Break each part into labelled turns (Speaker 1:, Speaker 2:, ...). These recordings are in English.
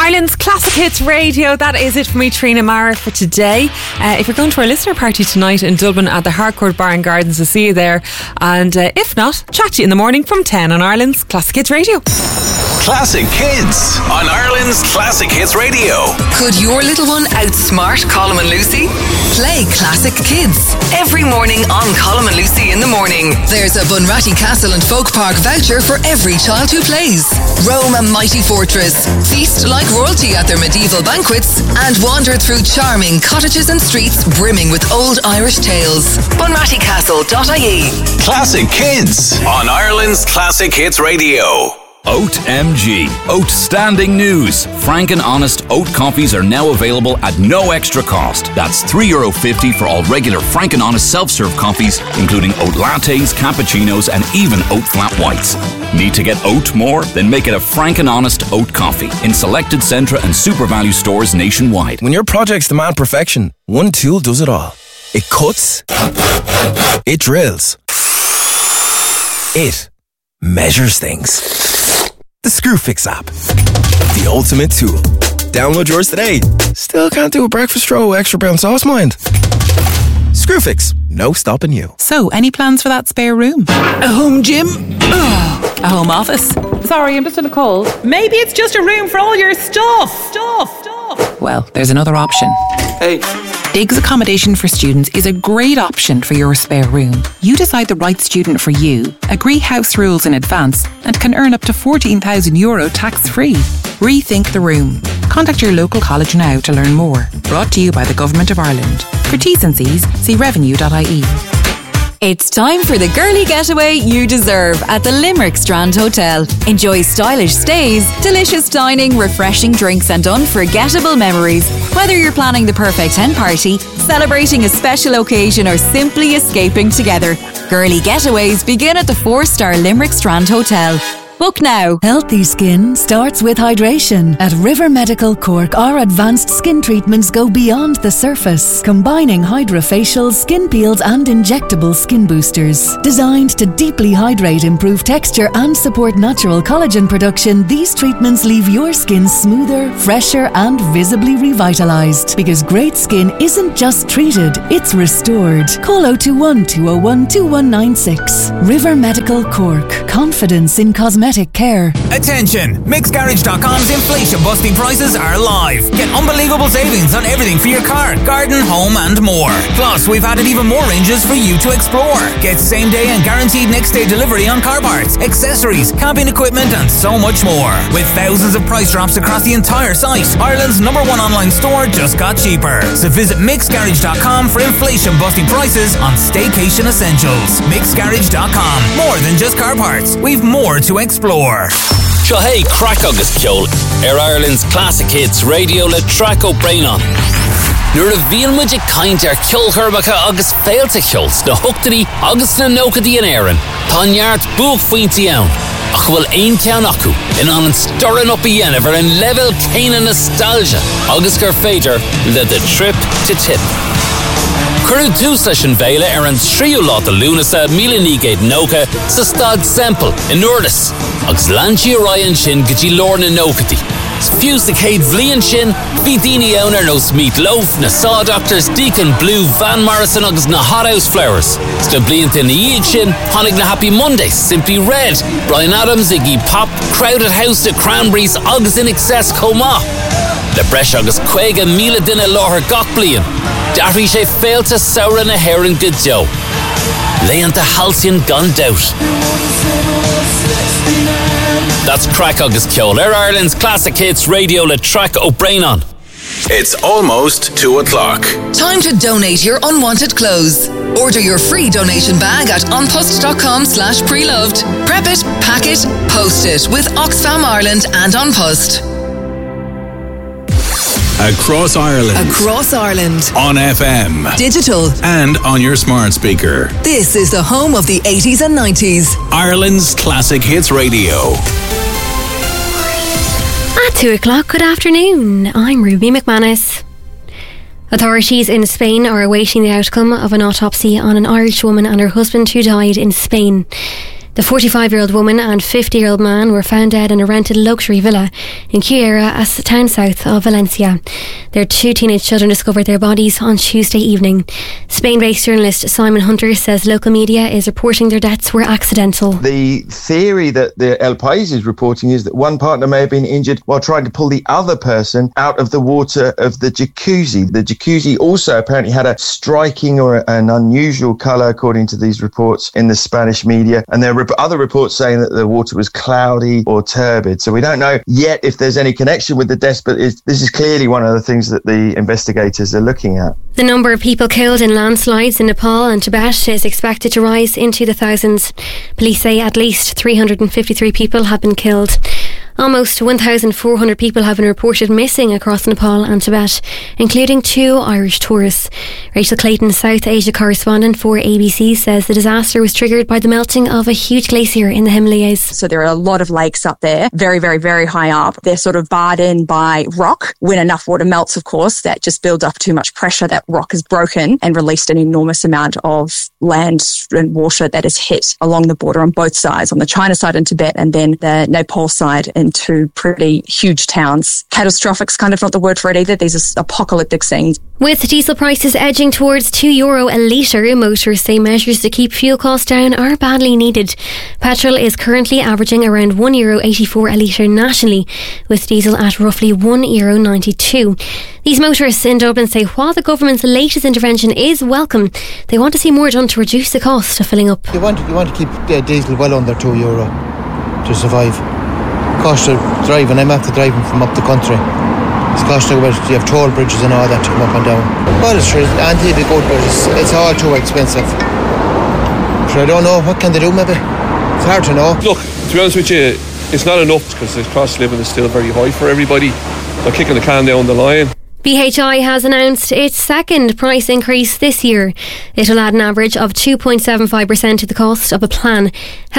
Speaker 1: Ireland's Classic Hits Radio. That is it for me, Trina Mara, for today. If you're going to our listener party tonight in Dublin at the Harcourt Bar and Gardens, I'll see you there. And if not, chat to you in the morning from 10 on Ireland's Classic Hits Radio.
Speaker 2: Classic Kids on Ireland's Classic Hits Radio.
Speaker 3: Could your little one outsmart Colm and Lucy? Play Classic Kids every morning on Colm and Lucy in the morning. There's a Bunratty Castle and Folk Park voucher for every child who plays. Roam a mighty fortress, feast like royalty at their medieval banquets, and wander through charming cottages and streets brimming with old Irish tales. bunrattycastle.ie.
Speaker 2: Classic Kids on Ireland's Classic Hits Radio.
Speaker 4: Oat MG. Outstanding news. Frank and Honest oat coffees are now available at no extra cost. That's €3.50 for all regular Frank and Honest self-serve coffees, including oat lattes, cappuccinos, and even oat flat whites. Need to get oat more? Then make it a Frank and Honest oat coffee in selected Centra and Super Value stores nationwide.
Speaker 5: When your projects demand perfection, one tool does it all. It cuts. It drills. It measures things. The Screwfix app. The ultimate tool. Download yours today. Still can't do a breakfast roll with extra brown sauce, mind? Screwfix. No stopping you.
Speaker 6: So, any plans for that spare room?
Speaker 7: A home gym?
Speaker 6: A home office?
Speaker 7: Sorry, I'm just in a cold. Maybe it's just a room for all your stuff.
Speaker 6: Well, there's another option.
Speaker 7: Hey.
Speaker 6: Diggs Accommodation for Students is a great option for your spare room. You decide the right student for you, agree house rules in advance, and can earn up to €14,000 tax-free. Rethink the room. Contact your local college now to learn more. Brought to you by the Government of Ireland. For T's and C's, see revenue.ie.
Speaker 8: It's time for the girly getaway you deserve at the Limerick Strand Hotel. Enjoy stylish stays, delicious dining, refreshing drinks and unforgettable memories. Whether you're planning the perfect hen party, celebrating a special occasion or simply escaping together, girly getaways begin at the 4-star Limerick Strand Hotel. Book now.
Speaker 9: Healthy skin starts with hydration. At River Medical Cork, our advanced skin treatments go beyond the surface, combining hydrofacials, skin peels and injectable skin boosters. Designed to deeply hydrate, improve texture and support natural collagen production, these treatments leave your skin smoother, fresher and visibly revitalized. Because great skin isn't just treated, it's restored. Call 021 201 2196. River Medical Cork. Confidence in cosmetic care.
Speaker 10: Attention! MixGarage.com's inflation-busting prices are live. Get unbelievable savings on everything for your car, garden, home and more. Plus, we've added even more ranges for you to explore. Get same-day and guaranteed next-day delivery on car parts, accessories, camping equipment and so much more. With thousands of price drops across the entire site, Ireland's #1 online store just got cheaper. So visit MixGarage.com for inflation-busting prices on staycation essentials. MixGarage.com. More than just car parts. We've more to explore.
Speaker 11: Seo hey, crack agus ceol Ireland's Classic Hits Radio le Track O'Brien. Nuair a bhíonn muid ag caint ceol churbacha agus féilte ceols na hochtaí agus na nócadaí an éireann. Tá neart buach faointí ann. Ach bhfuil aon ceann acu in an stirring up a dhéanamh ar an level céine nostalgia agus gur féidir le The Trip to Tip. Curú dús leis an bhéile ar an tríú lá de lúnasa 1990 sa Stad Semple in Urdas, agus lantí Ryan sin go dtí lár na nócadaí. Fiús na céad bhliain sin, bhí daoine ann ar nós Meat Loaf, na Saw Doctors, Deacon Blue, Van Morrison agus na Hot House Flowers. Sta blianta na iad sin, tháinig na Happy Mondays, Simply Red, Bryan Adams, Iggy Pop, Crowded House, The Cranberries agus In Excess Comá. Le breis agus 50,000 duine láthair gach bliain. D'arthaí sé féilte saora na hÉireann go deo. Léanta halcyon gan doubt. That's crack agus ceol Ireland's Classic Hits Radio le Track O'Brien.
Speaker 2: It's almost 2 o'clock.
Speaker 3: Time to donate your unwanted clothes. Order your free donation bag at onpost.com/preloved. Prep it, pack it, post it with Oxfam Ireland and On Post.
Speaker 2: Across Ireland.
Speaker 3: Across Ireland.
Speaker 2: On FM.
Speaker 3: Digital.
Speaker 2: And on your smart speaker.
Speaker 3: This is the home of the 80s and 90s.
Speaker 2: Ireland's Classic Hits Radio.
Speaker 12: At 2 o'clock, good afternoon. I'm Ruby McManus. Authorities in Spain are awaiting the outcome of an autopsy on an Irish woman and her husband who died in Spain. The 45-year-old woman and 50-year-old man were found dead in a rented luxury villa in Chiera, a town south of Valencia. Their 2 teenage children discovered their bodies on Tuesday evening. Spain-based journalist Simon Hunter says local media is reporting their deaths were accidental.
Speaker 13: The theory that the El País is reporting is that one partner may have been injured while trying to pull the other person out of the water of the jacuzzi. The jacuzzi also apparently had a striking or an unusual colour, according to these reports in the Spanish media, and there were other reports saying that the water was cloudy or turbid. So we don't know yet if there's any connection with the deaths, but this is clearly one of the things that the investigators are looking at.
Speaker 12: The number of people killed in landslides in Nepal and Tibet is expected to rise into the thousands. Police say at least 353 people have been killed. Almost 1,400 people have been reported missing across Nepal and Tibet, including 2 Irish tourists. Rachel Clayton, South Asia correspondent for ABC, says the disaster was triggered by the melting of a huge glacier in the Himalayas.
Speaker 14: So there are a lot of lakes up there, very, very, very high up. They're sort of barred in by rock. When enough water melts, of course, that just builds up too much pressure. That rock is broken and released an enormous amount of land and water that is hit along the border on both sides, on the China side in Tibet and then the Nepal side into pretty huge towns. Catastrophic's kind of not the word for it either. These are apocalyptic scenes.
Speaker 12: With diesel prices edging towards €2 a litre, motorists say measures to keep fuel costs down are badly needed. Petrol is currently averaging around €1.84 a litre nationally, with diesel at roughly €1.92. These motorists in Dublin say while the government's latest intervention is welcome, they want to see more done to reduce the cost of filling up.
Speaker 15: You want to keep diesel well under €2 to survive. Cost of driving, I'm after driving from up the country. It's costing about, you have toll bridges and all that to come up and down. Well, it's true, Andy, the good, but it's all too expensive. So I don't know, what can they do maybe? It's hard to know.
Speaker 16: Look, to be honest with you, it's not enough because the cost of living is still very high for everybody. They're kicking the can down the line.
Speaker 12: BHI has announced its second price increase this year. It'll add an average of 2.75% to the cost of a plan.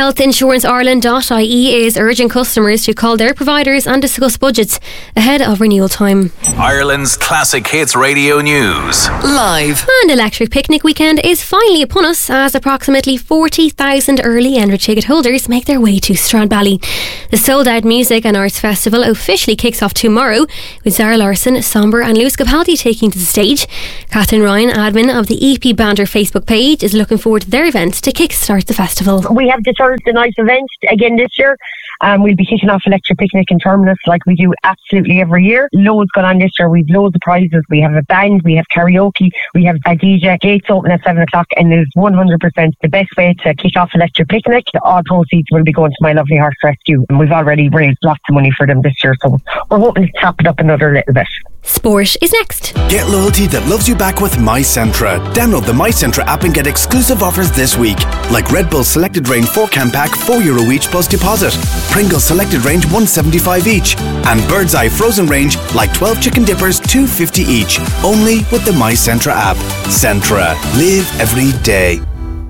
Speaker 12: HealthInsuranceIreland.ie is urging customers to call their providers and discuss budgets ahead of renewal time.
Speaker 2: Ireland's Classic Hits Radio News.
Speaker 3: Live.
Speaker 12: And Electric Picnic Weekend is finally upon us as approximately 40,000 early entry ticket holders make their way to Stradbally. The sold-out Music and Arts Festival officially kicks off tomorrow with Zara Larsson, Somber and Lewis Capaldi taking to the stage. Catherine Ryan, admin of the EP Banter Facebook page, is looking forward to their event to kickstart the festival.
Speaker 17: We have the Thursday night event again this year. We'll be kicking off Electric Picnic in Terminus like we do absolutely every year. Loads going on this year. We've loads of prizes. We have a band, we have karaoke, we have a DJ. Gates open at 7 o'clock and it is 100% the best way to kick off Electric Picnic. All proceeds will be going to My Lovely Horse Rescue, and we've already raised lots of money for them this year, so we're hoping to top it up another little bit.
Speaker 12: Sport is next.
Speaker 18: Get loyalty that loves you back with MyCentra. Download the MyCentra app and get exclusive offers this week, like Red Bull Selected Range 4-can pack, €4 each plus deposit. Pringles Selected Range $1.75 each, and Bird's Eye Frozen Range like 12 chicken dippers $2.50 each. Only with the MyCentra app. Centra. Live every day.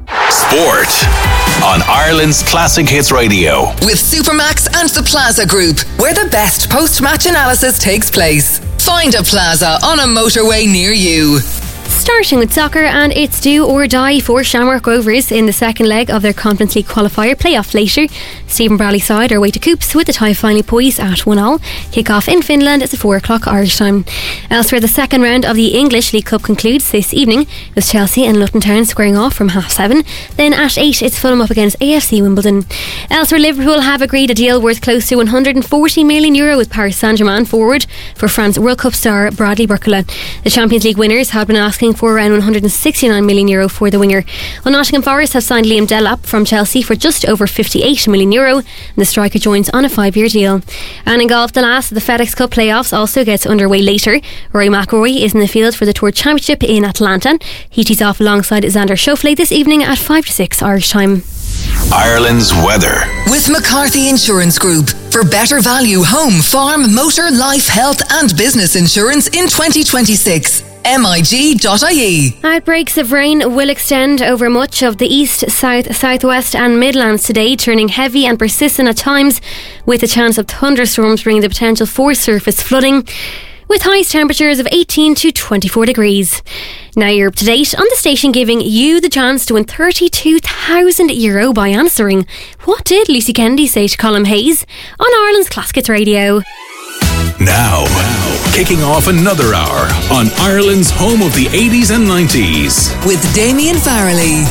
Speaker 2: Sport on Ireland's Classic Hits Radio.
Speaker 3: With Supermax and the Plaza Group, where the best post-match analysis takes place. Find a Plaza on a motorway near you.
Speaker 12: Starting with soccer, and it's do or die for Shamrock Rovers in the second leg of their Conference League qualifier playoff later. Stephen Bradley side are away to Coops with the tie finally poised at 1-1. Kick-off in Finland is at 4 o'clock Irish time. Elsewhere, the second round of the English League Cup concludes this evening with Chelsea and Luton Town squaring off from 7:30. Then at 8 it's Fulham up against AFC Wimbledon. Elsewhere, Liverpool have agreed a deal worth close to €140 million with Paris Saint-Germain forward for France World Cup star Bradley Barcola. The Champions League winners had been asking for around €169 million for the winger. Well, Nottingham Forest have signed Liam Delap from Chelsea for just over €58 million, and the striker joins on a 5-year deal. And in golf, the last of the FedEx Cup playoffs also gets underway later. Rory McIlroy is in the field for the Tour Championship in Atlanta. He tees off alongside Xander Schauffele this evening at 5 to 6 Irish time.
Speaker 2: Ireland's weather.
Speaker 3: With McCarthy Insurance Group. For better value home, farm, motor, life, health and business insurance in 2026. MIG.ie.
Speaker 12: Outbreaks of rain will extend over much of the east, south, southwest and Midlands today, turning heavy and persistent at times, with a chance of thunderstorms bringing the potential for surface flooding. with highest temperatures of 18 to 24 degrees. Now you're up to date on the station giving you the chance to win €32,000 by answering what did Lucy Kennedy say to Colm Hayes on Ireland's Classic Hits Radio.
Speaker 2: Now, kicking off another hour on Ireland's home of the 80s and 90s.
Speaker 3: With Damien Farrelly.